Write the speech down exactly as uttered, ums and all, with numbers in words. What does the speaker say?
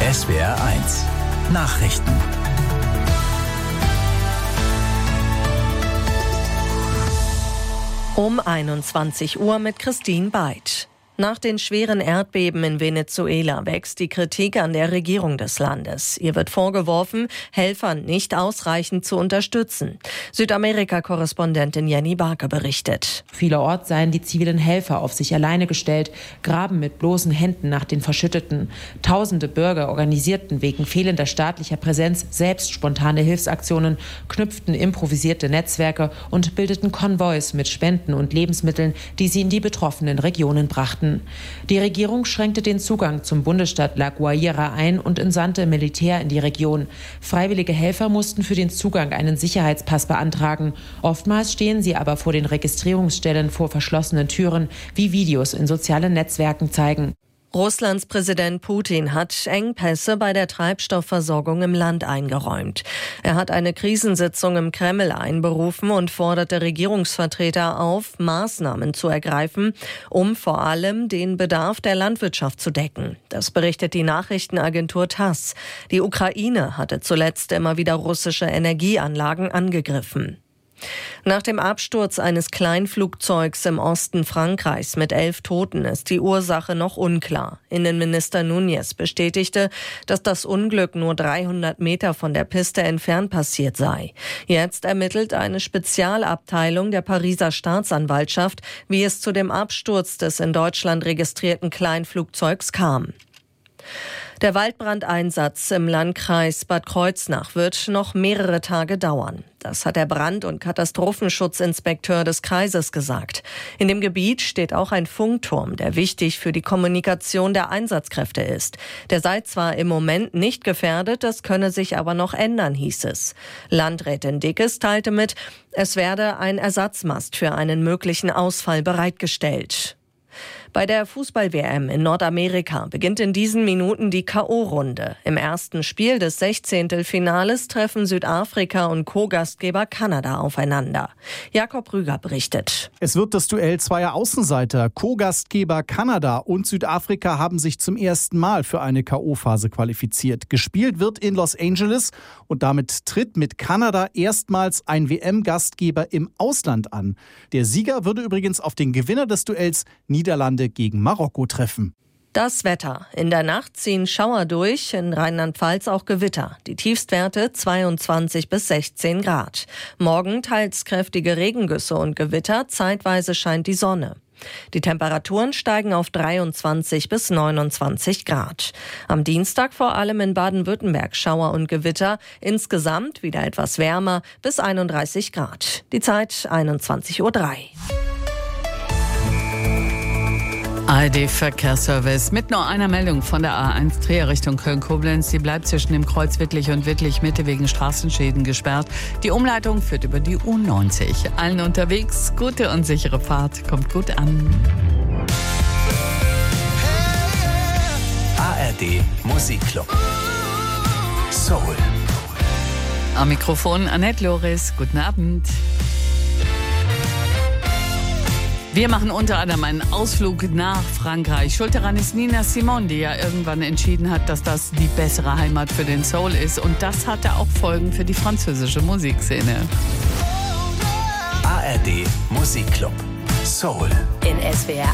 S W R eins Nachrichten. Um einundzwanzig Uhr mit Christine Beid. Nach den schweren Erdbeben in Venezuela wächst die Kritik an der Regierung des Landes. Ihr wird vorgeworfen, Helfer nicht ausreichend zu unterstützen. Südamerika-Korrespondentin Jenny Barke berichtet. Vielerorts seien die zivilen Helfer auf sich alleine gestellt, graben mit bloßen Händen nach den Verschütteten. Tausende Bürger organisierten wegen fehlender staatlicher Präsenz selbst spontane Hilfsaktionen, knüpften improvisierte Netzwerke und bildeten Konvois mit Spenden und Lebensmitteln, die sie in die betroffenen Regionen brachten. Die Regierung schränkte den Zugang zum Bundesstaat La Guaira ein und entsandte Militär in die Region. Freiwillige Helfer mussten für den Zugang einen Sicherheitspass beantragen. Oftmals stehen sie aber vor den Registrierungsstellen vor verschlossenen Türen, wie Videos in sozialen Netzwerken zeigen. Russlands Präsident Putin hat Engpässe bei der Treibstoffversorgung im Land eingeräumt. Er hat eine Krisensitzung im Kreml einberufen und forderte Regierungsvertreter auf, Maßnahmen zu ergreifen, um vor allem den Bedarf der Landwirtschaft zu decken. Das berichtet die Nachrichtenagentur TASS. Die Ukraine hatte zuletzt immer wieder russische Energieanlagen angegriffen. Nach dem Absturz eines Kleinflugzeugs im Osten Frankreichs mit elf Toten ist die Ursache noch unklar. Innenminister Núñez bestätigte, dass das Unglück nur dreihundert Meter von der Piste entfernt passiert sei. Jetzt ermittelt eine Spezialabteilung der Pariser Staatsanwaltschaft, wie es zu dem Absturz des in Deutschland registrierten Kleinflugzeugs kam. Der Waldbrandeinsatz im Landkreis Bad Kreuznach wird noch mehrere Tage dauern. Das hat der Brand- und Katastrophenschutzinspekteur des Kreises gesagt. In dem Gebiet steht auch ein Funkturm, der wichtig für die Kommunikation der Einsatzkräfte ist. Der sei zwar im Moment nicht gefährdet, das könne sich aber noch ändern, hieß es. Landrätin Dickes teilte mit, es werde ein Ersatzmast für einen möglichen Ausfall bereitgestellt. Bei der Fußball-W M in Nordamerika beginnt in diesen Minuten die K O-Runde. Im ersten Spiel des Sechzehntelfinales treffen Südafrika und Co-Gastgeber Kanada aufeinander. Jakob Rüger berichtet. Es wird das Duell zweier Außenseiter. Co-Gastgeber Kanada und Südafrika haben sich zum ersten Mal für eine K O-Phase qualifiziert. Gespielt wird in Los Angeles und damit tritt mit Kanada erstmals ein W M-Gastgeber im Ausland an. Der Sieger würde übrigens auf den Gewinner des Duells Niederlande gegen Marokko treffen. Das Wetter. In der Nacht ziehen Schauer durch, in Rheinland-Pfalz auch Gewitter. Die Tiefstwerte zweiundzwanzig bis sechzehn Grad. Morgen teils kräftige Regengüsse und Gewitter, zeitweise scheint die Sonne. Die Temperaturen steigen auf dreiundzwanzig bis neunundzwanzig Grad. Am Dienstag vor allem in Baden-Württemberg Schauer und Gewitter, insgesamt wieder etwas wärmer bis einunddreißig Grad. Die Zeit einundzwanzig Uhr drei. A R D-Verkehrsservice mit nur einer Meldung von der A eins Trier Richtung Köln-Koblenz. Die bleibt zwischen dem Kreuz Wittlich und Wittlich-Mitte wegen Straßenschäden gesperrt. Die Umleitung führt über die U neunzig. Allen unterwegs gute und sichere Fahrt. Kommt gut an. A R D Musikclub. Soul. Am Mikrofon Annette Loris. Guten Abend. Wir machen unter anderem einen Ausflug nach Frankreich. Schuld daran ist Nina Simone, die ja irgendwann entschieden hat, dass das die bessere Heimat für den Soul ist. Und das hatte auch Folgen für die französische Musikszene. A R D Musikclub. Soul. In S W R